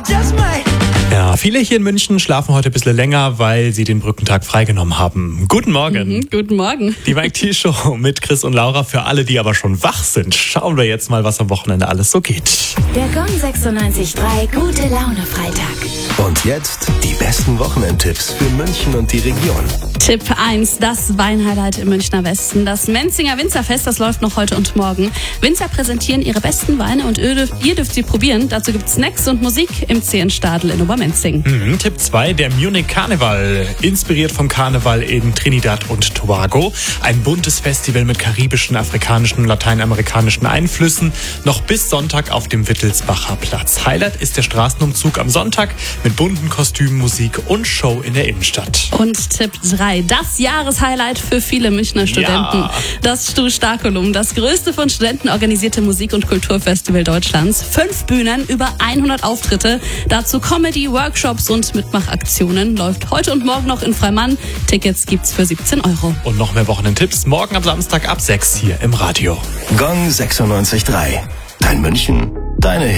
Ja, viele hier in München schlafen heute ein bisschen länger, weil sie den Brückentag freigenommen haben. Guten Morgen. Guten Morgen. Die Mike T Show mit Chris und Laura. Für alle, die aber schon wach sind, schauen wir jetzt mal, was am Wochenende alles so geht. Der Gong 96.3 Gute Laune Freitag. Und jetzt die besten Wochenendtipps für München und die Region. Tipp 1, das Weinhighlight im Münchner Westen. Das Menzinger Winzerfest, das läuft noch heute und morgen. Winzer präsentieren ihre besten Weine und ihr dürft sie probieren. Dazu gibt es Snacks und Musik im C.N. Stadl in Obermenzing. Tipp 2, der Munich Karneval. Inspiriert vom Karneval in Trinidad und Tobago. Ein buntes Festival mit karibischen, afrikanischen und lateinamerikanischen Einflüssen. Noch bis Sonntag auf dem Wittelsbacher Platz. Highlight ist der Straßenumzug am Sonntag mit bunten Kostümen, Musik und Show in der Innenstadt. Und Tipp 3, das Jahreshighlight für viele Münchner Studenten. Ja. Das Stu-Starkolum, das größte von Studenten organisierte Musik- und Kulturfestival Deutschlands. 5 Bühnen, über 100 Auftritte. Dazu Comedy, Workshops und Mitmachaktionen. Läuft heute und morgen noch in Freimann. Tickets gibt's für 17 €. Und noch mehr Wochenendtipps morgen am Samstag ab 6 hier im Radio. Gong 96.3. Dein München, deine Hits.